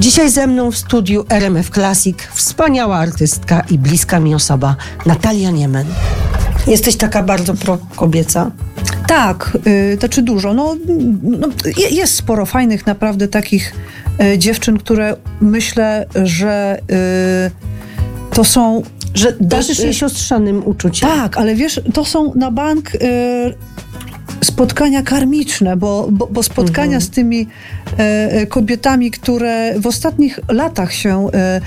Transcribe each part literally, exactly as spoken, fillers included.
Dzisiaj ze mną w studiu R M F Classic wspaniała artystka i bliska mi osoba, Natalia Niemen. Jesteś taka bardzo pro-kobieca. Tak, yy, to czy dużo. No, no, jest sporo fajnych naprawdę takich y, dziewczyn, które myślę, że y, to są... Że darzysz je siostrzanym uczuciem. Tak, ale wiesz, to są na bank... Y, spotkania karmiczne, bo, bo, bo spotkania mhm. z tymi e, kobietami, które w ostatnich latach się e, e,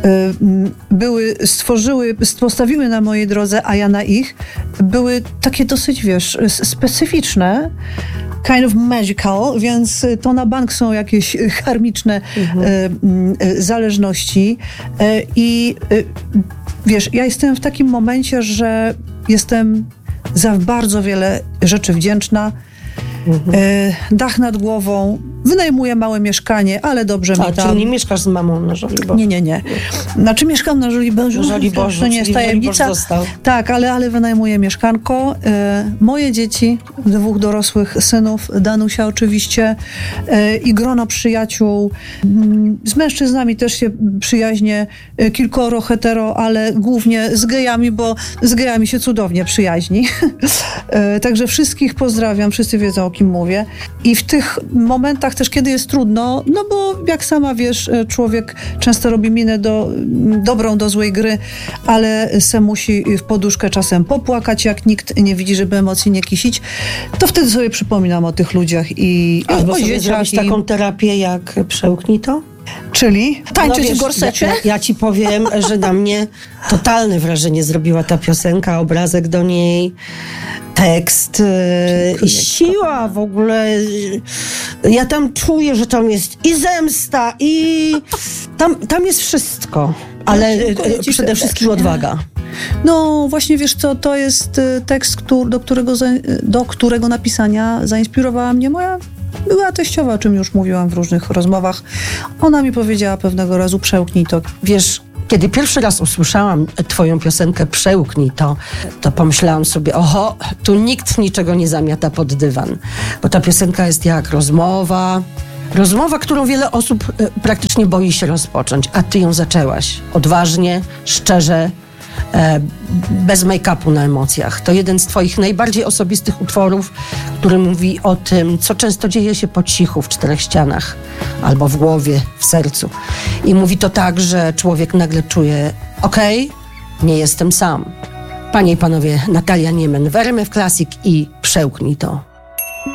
były, stworzyły, postawiły na mojej drodze, a ja na ich, były takie dosyć, wiesz, specyficzne, kind of magical, więc to na bank są jakieś karmiczne mhm. e, e, zależności e, i e, wiesz, ja jestem w takim momencie, że jestem za bardzo wiele rzeczy wdzięczna. Mhm. E, dach nad głową, wynajmuję małe mieszkanie, ale dobrze mi A, tam. czyli nie mieszkasz z mamą na Żoliborzu? Nie, nie, nie. Znaczy mieszkam na Żoliborzu. Żoliborzu, to nie jest tajemnica. Tak, ale, ale wynajmuję mieszkanko. E, moje dzieci, dwóch dorosłych synów, Danusia oczywiście e, i grono przyjaciół. Z mężczyznami też się przyjaźnię, e, kilkoro hetero, ale głównie z gejami, bo z gejami się cudownie przyjaźni. e, także wszystkich pozdrawiam, wszyscy wiedzą, o kim mówię. I w tych momentach też, kiedy jest trudno, no bo jak sama wiesz, człowiek często robi minę do, dobrą do złej gry, ale se musi w poduszkę czasem popłakać, jak nikt nie widzi, żeby emocji nie kisić, to wtedy sobie przypominam o tych ludziach i Albo o sobie dzieciach. zrobić I... taką terapię jak Przełknij to? Czyli tańczyć no wiesz, w gorsecie? Ja, ja ci powiem, że na mnie totalne wrażenie zrobiła ta piosenka, obrazek do niej, tekst i siła w ogóle. Ja tam czuję, że tam jest i zemsta, i tam, tam jest wszystko, ale no, przede wszystkim odwaga. No właśnie, wiesz co, to jest tekst, który, do, którego, do którego napisania zainspirowała mnie moja była teściowa, o czym już mówiłam w różnych rozmowach. Ona mi powiedziała pewnego razu: przełknij to. Wiesz, kiedy pierwszy raz usłyszałam twoją piosenkę Przełknij to, to pomyślałam sobie, oho, tu nikt niczego nie zamiata pod dywan. Bo ta piosenka jest jak rozmowa, rozmowa, którą wiele osób praktycznie boi się rozpocząć, a ty ją zaczęłaś odważnie, szczerze, bez make-upu na emocjach. To jeden z twoich najbardziej osobistych utworów, który mówi o tym, co często dzieje się po cichu w czterech ścianach, albo w głowie, w sercu. I mówi to tak, że człowiek nagle czuje, okej, okay, nie jestem sam. Panie i panowie, Natalia Niemen w R M F Classic i Przełknij to.